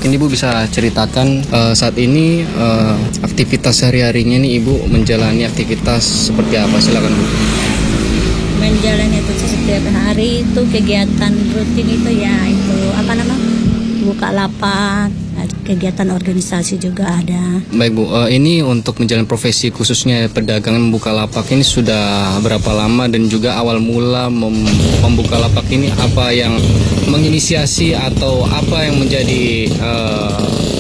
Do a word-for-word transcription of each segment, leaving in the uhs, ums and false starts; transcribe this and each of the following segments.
Mungkin Ibu bisa ceritakan uh, saat ini uh, aktivitas sehari-harinya nih Ibu menjalani aktivitas seperti apa? Silakan Bu. Menjalani itu setiap hari itu kegiatan rutin itu ya itu apa namanya buka lapak, kegiatan organisasi juga ada. Baik Bu, uh, ini untuk menjalani profesi khususnya perdagangan membuka lapak ini sudah berapa lama, dan juga awal mula mem- membuka lapak ini apa yang menginisiasi atau apa yang menjadi uh,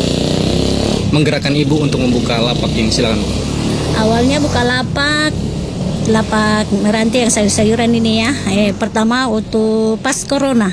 menggerakkan Ibu untuk membuka lapak ini? Silakan Bu. Awalnya buka lapak lapak meranti yang sayur-sayuran ini ya. Eh pertama waktu pas corona.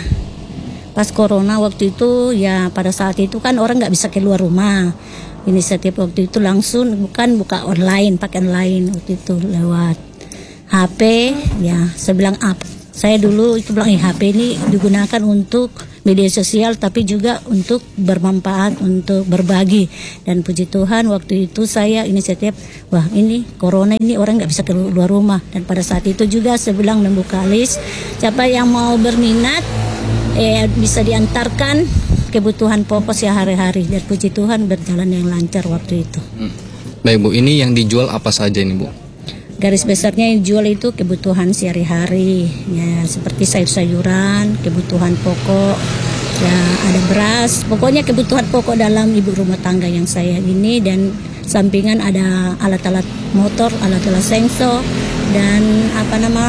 Pas corona waktu itu ya, pada saat itu kan orang nggak bisa keluar rumah. Ini setiap waktu itu langsung bukan buka online, pakai online waktu itu lewat H P ya. Saya bilang apa? Saya dulu itu bilang ya, H P ini digunakan untuk media sosial tapi juga untuk bermanfaat, untuk berbagi. Dan puji Tuhan waktu itu saya inisiatif, wah ini corona ini orang nggak bisa keluar rumah. Dan pada saat itu juga saya bilang membuka list, siapa yang mau berminat eh, bisa diantarkan kebutuhan pokok sehari-hari. Dan puji Tuhan berjalan yang lancar waktu itu. Hmm. Baik Bu, ini yang dijual apa saja ini Bu? Garis besarnya yang jual itu kebutuhan sehari-hari ya, seperti sayur-sayuran, kebutuhan pokok ya, ada beras, pokoknya kebutuhan pokok dalam ibu rumah tangga yang saya ini. Dan sampingan ada alat-alat motor, alat-alat sensor, dan apa nama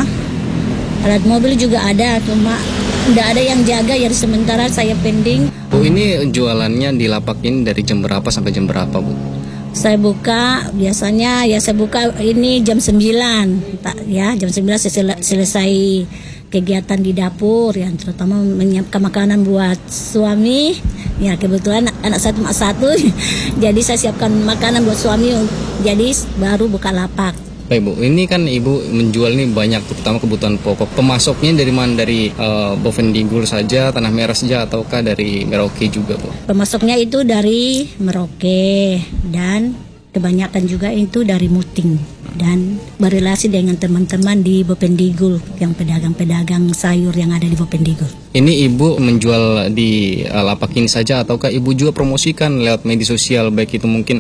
alat mobil juga ada, cuma tidak ada yang jaga ya, sementara saya pending. Bu, ini jualannya di lapak ini dari jam berapa sampai jam berapa Bu? Saya buka biasanya ya saya buka ini jam sembilan ya, jam sembilan saya selesai kegiatan di dapur yang terutama menyiapkan makanan buat suami ya, kebetulan anak saya cuma satu jadi saya siapkan makanan buat suami, jadi baru buka lapak. Baik Bu, ini kan Ibu menjual nih banyak, terutama kebutuhan pokok. Pemasoknya dari mana? Dari uh, Bovendigul saja, Tanah Merah saja, ataukah dari Merauke juga Bu? Pemasoknya itu dari Merauke dan kebanyakan juga itu dari Muting, dan berrelasi dengan teman-teman di Bovendigul yang pedagang-pedagang sayur yang ada di Bovendigul. Ini Ibu menjual di uh, lapak ini saja, ataukah Ibu juga promosikan lewat media sosial, baik itu mungkin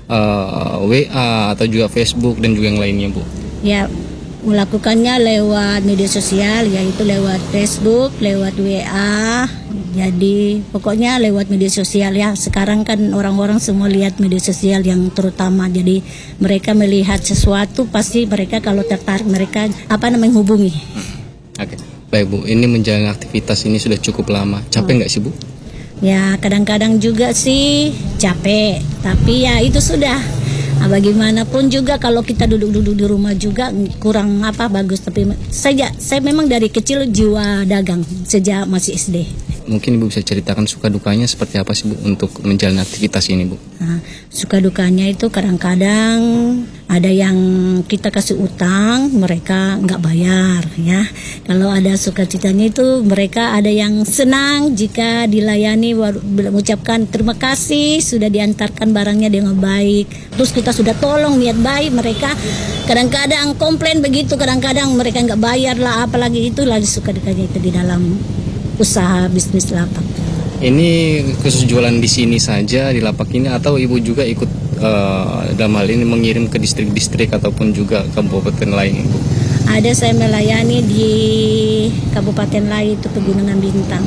Uh, W A atau juga Facebook dan juga yang lainnya Bu? Ya, melakukannya lewat media sosial, yaitu lewat Facebook, lewat W A. Jadi pokoknya lewat media sosial ya. Sekarang kan orang-orang semua lihat media sosial yang terutama. Jadi mereka melihat sesuatu pasti mereka kalau tertarik mereka apa namanya hubungi. Hmm. Oke, okay. Baik Bu. Ini menjalani aktivitas ini sudah cukup lama. Capek nggak oh. sih Bu? Ya kadang-kadang juga sih capek, tapi ya itu sudah. Nah, bagaimanapun juga kalau kita duduk-duduk di rumah juga kurang apa bagus. Tapi saya saya memang dari kecil jiwa dagang sejak masih S D. Mungkin Ibu bisa ceritakan suka dukanya seperti apa sih Bu untuk menjalani aktivitas ini Bu? Nah, suka dukanya itu kadang-kadang ada yang kita kasih utang mereka nggak bayar ya. Kalau ada sukacitanya itu mereka ada yang senang jika dilayani, mengucapkan terima kasih sudah diantarkan barangnya dengan baik. Terus kita sudah tolong niat baik, mereka kadang-kadang komplain begitu, kadang-kadang mereka nggak bayar lah, apalagi itu lagi suka dukanya itu di dalam usaha bisnis lapak. Ini khusus jualan di sini saja di lapak ini, atau Ibu juga ikut uh, dalam hal ini mengirim ke distrik-distrik ataupun juga kabupaten lain Ibu? Ada, saya melayani di kabupaten lain itu Pegunungan Bintang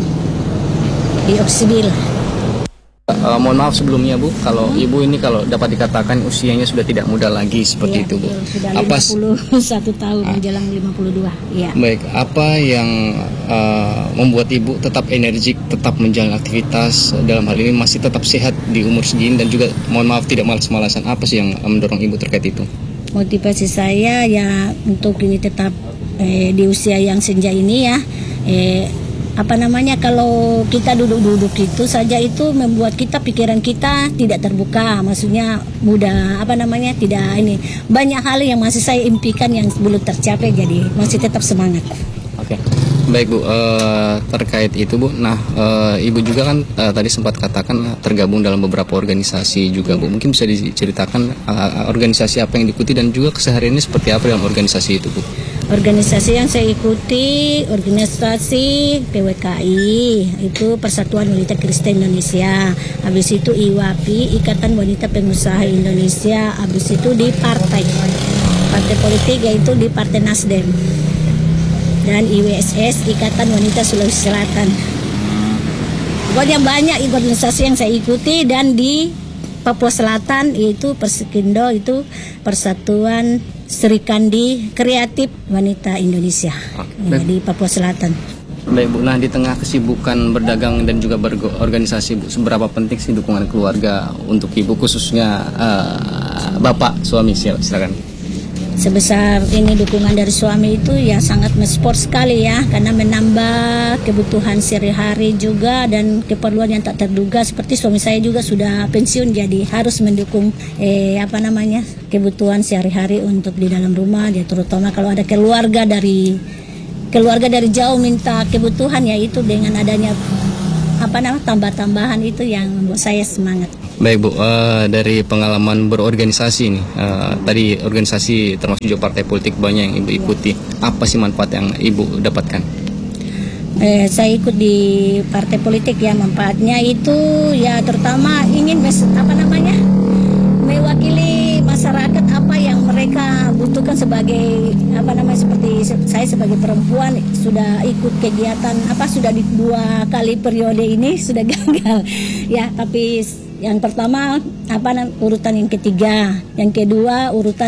di Oksibil. Uh, mohon maaf sebelumnya Bu, kalau hmm. Ibu ini kalau dapat dikatakan usianya sudah tidak muda lagi seperti ya, itu Bu. Sudah apa lima puluh satu tahun ah. menjelang lima puluh dua. Ya. Baik, apa yang uh, membuat Ibu tetap energik, tetap menjalani aktivitas dalam hal ini masih tetap sehat di umur segini, dan juga mohon maaf tidak malas-malasan? Apa sih yang mendorong Ibu terkait itu? Motivasi saya ya untuk ini tetap eh, di usia yang senja ini ya. Eh, apa namanya kalau kita duduk-duduk itu saja itu membuat kita pikiran kita tidak terbuka, maksudnya mudah apa namanya tidak ini banyak hal yang masih saya impikan yang belum tercapai, jadi masih tetap semangat. Oke, baik Bu, uh, terkait itu Bu, nah uh, Ibu juga kan uh, tadi sempat katakan tergabung dalam beberapa organisasi juga Bu, mungkin bisa diceritakan uh, organisasi apa yang diikuti dan juga kesehariannya seperti apa dalam organisasi itu Bu? Organisasi yang saya ikuti, organisasi P W K I, itu Persatuan Wanita Kristen Indonesia. Habis itu I W A P I, Ikatan Wanita Pengusaha Indonesia. Habis itu di partai, partai politik yaitu di Partai Nasdem. Dan I W S S, Ikatan Wanita Sulawesi Selatan. Pokoknya banyak organisasi yang saya ikuti, dan di Papua Selatan itu Persikindo, itu Persatuan Sri Kandi Kreatif Wanita Indonesia. Ya, di Papua Selatan. Baik Bu, nah di tengah kesibukan berdagang dan juga berorganisasi Bu, seberapa penting sih dukungan keluarga untuk Ibu, khususnya uh, Bapak suami? Silakan. Sebesar ini dukungan dari suami itu ya sangat mensupport sekali ya, karena menambah kebutuhan sehari-hari juga dan keperluan yang tak terduga, seperti suami saya juga sudah pensiun, jadi harus mendukung eh, apa namanya kebutuhan sehari-hari untuk di dalam rumah, ya terutama kalau ada keluarga dari keluarga dari jauh minta kebutuhan, ya itu dengan adanya apa namanya tambah-tambahan itu yang membuat saya semangat. Baik Bu, uh, dari pengalaman berorganisasi nih, uh, tadi organisasi termasuk juga partai politik banyak yang Ibu ikuti. Apa sih manfaat yang Ibu dapatkan? Eh, saya ikut di partai politik ya, manfaatnya itu ya terutama ingin mes- apa namanya mewakili masyarakat, apa yang mereka butuhkan sebagai apa namanya, seperti saya sebagai perempuan sudah ikut kegiatan apa sudah di dua kali periode ini sudah gagal ya, tapi yang pertama apa urutan yang ketiga, yang kedua urutan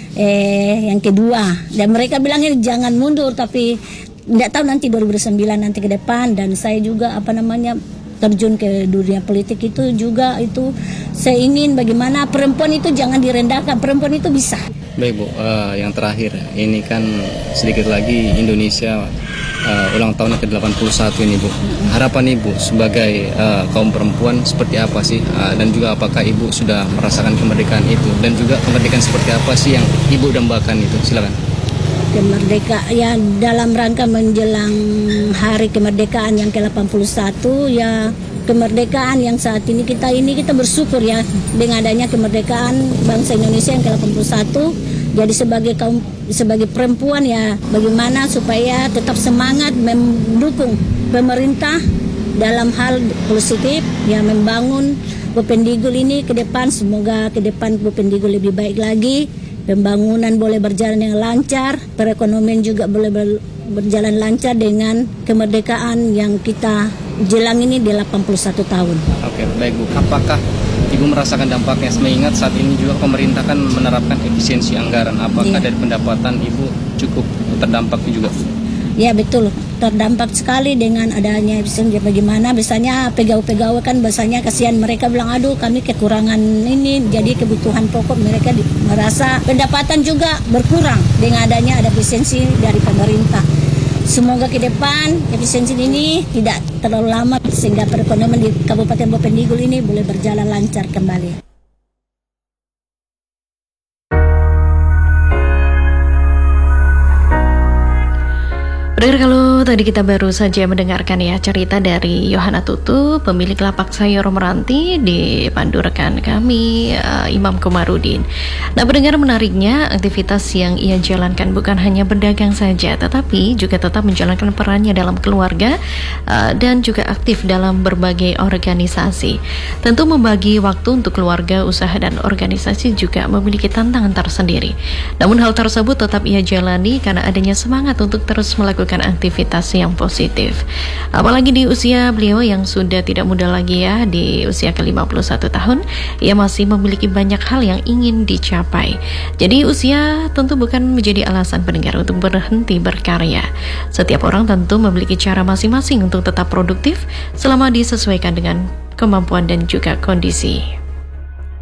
eh yang kedua, dan mereka bilangnya jangan mundur, tapi tidak tahu nanti dua ribu sembilan nanti ke depan. Dan saya juga apa namanya terjun ke dunia politik itu juga itu saya ingin bagaimana perempuan itu jangan direndahkan, perempuan itu bisa. Baik Bu, uh, yang terakhir ini kan sedikit lagi Indonesia uh, ulang tahun ke delapan puluh satu ini Bu. Harapan Ibu sebagai uh, kaum perempuan seperti apa sih? Uh, dan juga apakah Ibu sudah merasakan kemerdekaan itu? Dan juga kemerdekaan seperti apa sih yang Ibu dambakan itu? Silakan. Kemerdekaan ya, dalam rangka menjelang hari kemerdekaan yang ke delapan puluh satu ya, kemerdekaan yang saat ini kita ini kita bersyukur ya dengan adanya kemerdekaan bangsa Indonesia yang ke delapan puluh satu. Jadi sebagai kaum sebagai perempuan ya bagaimana supaya tetap semangat mendukung pemerintah dalam hal positif ya, membangun Bopendigul ini ke depan, semoga ke depan Bopendigul lebih baik lagi. Pembangunan boleh berjalan yang lancar, perekonomian juga boleh ber- berjalan lancar dengan kemerdekaan yang kita jelang ini delapan puluh satu tahun. Oke, baik Bu. Apakah Ibu merasakan dampaknya? Mengingat saat ini juga pemerintah kan menerapkan efisiensi anggaran. Apakah ya, dari pendapatan Ibu cukup terdampak juga? Ya betul, terdampak sekali dengan adanya efisiensi. Bagaimana biasanya pegawai-pegawai kan biasanya kasihan, mereka bilang aduh kami kekurangan ini, jadi kebutuhan pokok mereka di, merasa pendapatan juga berkurang dengan adanya ada efisiensi dari pemerintah. Semoga ke depan efisiensi ini tidak terlalu lama sehingga perekonomian di Kabupaten Bopendigul ini boleh berjalan lancar kembali. Pendengar, kalau tadi kita baru saja mendengarkan ya cerita dari Yohana Tutu, pemilik lapak sayur Meranti, dipandu rekan kami uh, Imam Komarudin. Nah pendengar, menariknya aktivitas yang ia jalankan bukan hanya berdagang saja, tetapi juga tetap menjalankan perannya dalam keluarga uh, dan juga aktif dalam berbagai organisasi. Tentu membagi waktu untuk keluarga, usaha dan organisasi juga memiliki tantangan tersendiri. Namun hal tersebut tetap ia jalani karena adanya semangat untuk terus melakukan aktivitas yang positif. Apalagi di usia beliau yang sudah tidak muda lagi ya, di usia ke lima puluh satu tahun, ia masih memiliki banyak hal yang ingin dicapai. Jadi usia tentu bukan menjadi alasan pendengar untuk berhenti berkarya. Setiap orang tentu memiliki cara masing-masing untuk tetap produktif selama disesuaikan dengan kemampuan dan juga kondisi.